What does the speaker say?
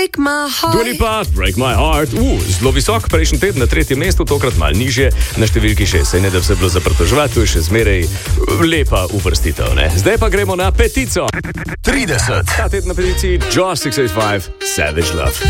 Dua Lipa, Break My Heart. Zelo visok, prejšnji teden na 3. mestu, tokrat malo nižje, na številki 6. Saj ne da vse bilo za pritoževati, to je še zmeraj lepa uvrstitev, ne? Zdaj pa gremo na petico. 30. Ta teden na peticiji Josh 685, Savage Love.